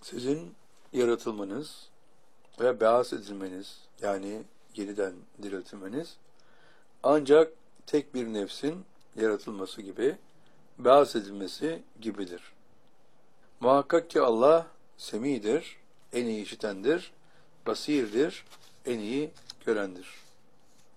Sizin yaratılmanız ve beas edilmeniz, yani yeniden diriltilmeniz, ancak tek bir nefsin yaratılması gibi, beas edilmesi gibidir. Muhakkak ki Allah semidir, en iyi işitendir, basirdir, en iyi görendir.